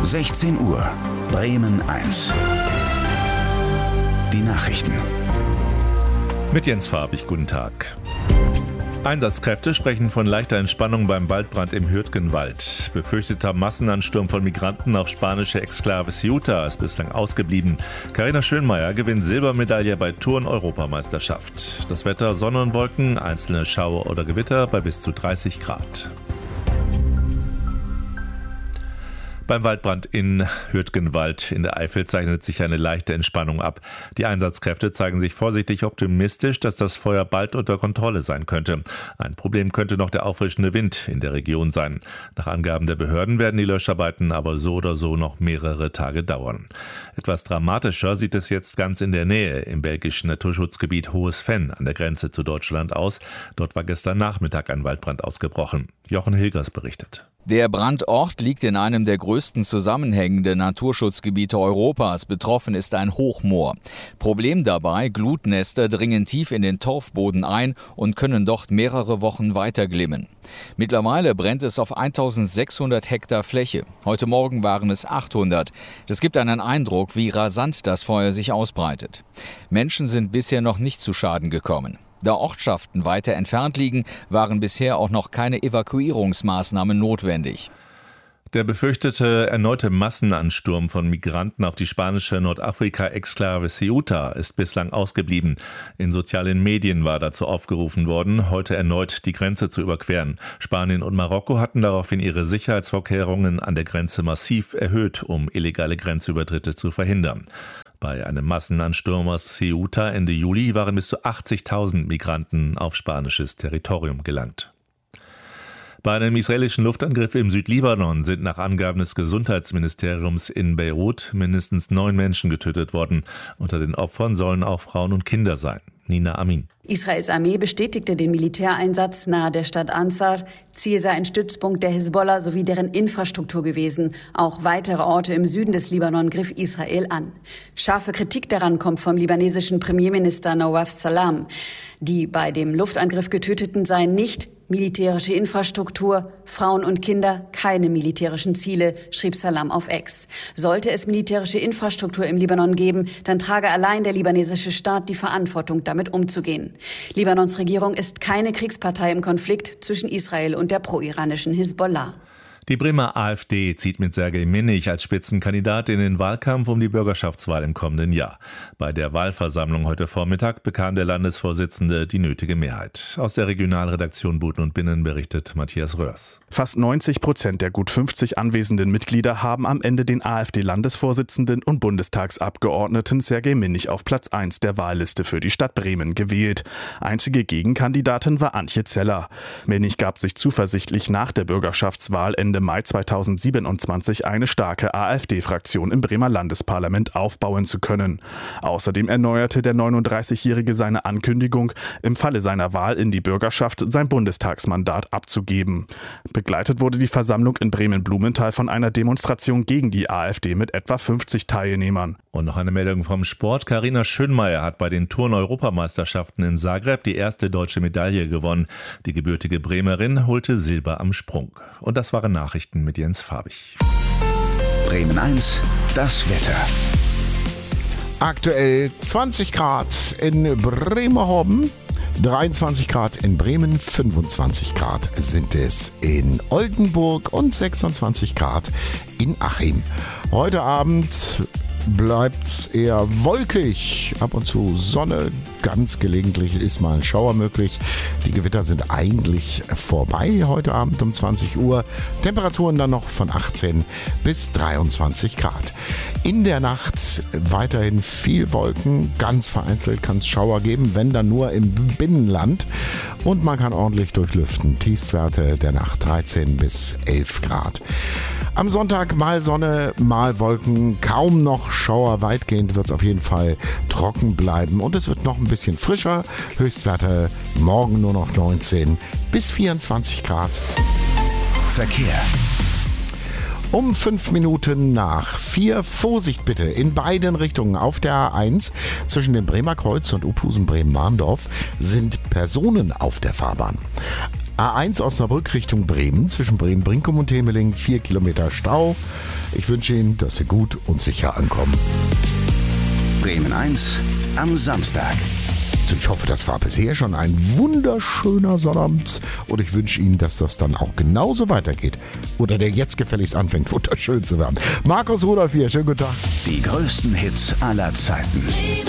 16 Uhr, Bremen 1. Die Nachrichten. Mit Jens Farbig, guten Tag. Einsatzkräfte sprechen von leichter Entspannung beim Waldbrand im Hürtgenwald. Befürchteter Massenansturm von Migranten auf spanische Exklave Ceuta ist bislang ausgeblieben. Carina Schönmeier gewinnt Silbermedaille bei Turn-Europameisterschaft. Das Wetter: Sonne und Wolken, einzelne Schauer oder Gewitter bei bis zu 30 Grad. Beim Waldbrand in Hürtgenwald in der Eifel zeichnet sich eine leichte Entspannung ab. Die Einsatzkräfte zeigen sich vorsichtig optimistisch, dass das Feuer bald unter Kontrolle sein könnte. Ein Problem könnte noch der auffrischende Wind in der Region sein. Nach Angaben der Behörden werden die Löscharbeiten aber so oder so noch mehrere Tage dauern. Etwas dramatischer sieht es jetzt ganz in der Nähe im belgischen Naturschutzgebiet Hohes Venn an der Grenze zu Deutschland aus. Dort war gestern Nachmittag ein Waldbrand ausgebrochen. Jochen Hilgers berichtet. Der Brandort liegt in einem der größten zusammenhängenden Naturschutzgebiete Europas. Betroffen ist ein Hochmoor. Problem dabei: Glutnester dringen tief in den Torfboden ein und können dort mehrere Wochen weiter glimmen. Mittlerweile brennt es auf 1600 Hektar Fläche. Heute Morgen waren es 800. Das gibt einen Eindruck, wie rasant das Feuer sich ausbreitet. Menschen sind bisher noch nicht zu Schaden gekommen. Da Ortschaften weiter entfernt liegen, waren bisher auch noch keine Evakuierungsmaßnahmen notwendig. Der befürchtete erneute Massenansturm von Migranten auf die spanische Nordafrika-Exklave Ceuta ist bislang ausgeblieben. In sozialen Medien war dazu aufgerufen worden, heute erneut die Grenze zu überqueren. Spanien und Marokko hatten daraufhin ihre Sicherheitsvorkehrungen an der Grenze massiv erhöht, um illegale Grenzübertritte zu verhindern. Bei einem Massenansturm aus Ceuta Ende Juli waren bis zu 80.000 Migranten auf spanisches Territorium gelangt. Bei einem israelischen Luftangriff im Südlibanon sind nach Angaben des Gesundheitsministeriums in Beirut mindestens 9 Menschen getötet worden. Unter den Opfern sollen auch Frauen und Kinder sein. Nina Amin. Israels Armee bestätigte den Militäreinsatz nahe der Stadt Ansar. Ziel sei ein Stützpunkt der Hisbollah sowie deren Infrastruktur gewesen. Auch weitere Orte im Süden des Libanon griff Israel an. Scharfe Kritik daran kommt vom libanesischen Premierminister Nawaf Salam. Die bei dem Luftangriff Getöteten seien nicht militärische Infrastruktur, Frauen und Kinder, keine militärischen Ziele, schrieb Salam auf X. Sollte es militärische Infrastruktur im Libanon geben, dann trage allein der libanesische Staat die Verantwortung, damit umzugehen. Libanons Regierung ist keine Kriegspartei im Konflikt zwischen Israel und der pro-iranischen Hisbollah. Die Bremer AfD zieht mit Sergej Minich als Spitzenkandidat in den Wahlkampf um die Bürgerschaftswahl im kommenden Jahr. Bei der Wahlversammlung heute Vormittag bekam der Landesvorsitzende die nötige Mehrheit. Aus der Regionalredaktion Buten und Binnen berichtet Matthias Röhrs. Fast 90% der gut 50 anwesenden Mitglieder haben am Ende den AfD-Landesvorsitzenden und Bundestagsabgeordneten Sergej Minich auf Platz 1 der Wahlliste für die Stadt Bremen gewählt. Einzige Gegenkandidatin war Antje Zeller. Minich gab sich zuversichtlich, nach der Bürgerschaftswahl Ende Mai 2027 eine starke AfD-Fraktion im Bremer Landesparlament aufbauen zu können. Außerdem erneuerte der 39-Jährige seine Ankündigung, im Falle seiner Wahl in die Bürgerschaft sein Bundestagsmandat abzugeben. Begleitet wurde die Versammlung in Bremen-Blumenthal von einer Demonstration gegen die AfD mit etwa 50 Teilnehmern. Und noch eine Meldung vom Sport. Carina Schönmeier hat bei den Turn-Europameisterschaften in Zagreb die erste deutsche Medaille gewonnen. Die gebürtige Bremerin holte Silber am Sprung. Und das waren Nachrichten mit Jens Farbig. Bremen 1, das Wetter. Aktuell 20 Grad in Bremerhaven, 23 Grad in Bremen, 25 Grad sind es in Oldenburg und 26 Grad in Achim. Heute Abend bleibt eher wolkig, ab und zu Sonne, ganz gelegentlich ist mal ein Schauer möglich. Die Gewitter sind eigentlich vorbei heute Abend um 20 Uhr. Temperaturen dann noch von 18 bis 23 Grad. In der Nacht weiterhin viel Wolken, ganz vereinzelt kann es Schauer geben, wenn dann nur im Binnenland. Und man kann ordentlich durchlüften. Tiefstwerte der Nacht 13 bis 11 Grad. Am Sonntag mal Sonne, mal Wolken, kaum noch Schauer. Weitgehend wird es auf jeden Fall trocken bleiben und es wird noch ein bisschen frischer. Höchstwerte morgen nur noch 19 bis 24 Grad. Verkehr. Um 5 Minuten nach 4 Vorsicht bitte in beiden Richtungen. Auf der A1 zwischen dem Bremer Kreuz und Uphusen-Bremen-Mahndorf sind Personen auf der Fahrbahn. A1 Osnabrück Richtung Bremen, zwischen Bremen-Brinkum und Temeling 4 Kilometer Stau. Ich wünsche Ihnen, dass Sie gut und sicher ankommen. Bremen 1 am Samstag. Ich hoffe, das war bisher schon ein wunderschöner Sonnabend und ich wünsche Ihnen, dass das dann auch genauso weitergeht. Oder der jetzt gefälligst anfängt, wunderschön zu werden. Markus Rudolph hier, schönen guten Tag. Die größten Hits aller Zeiten.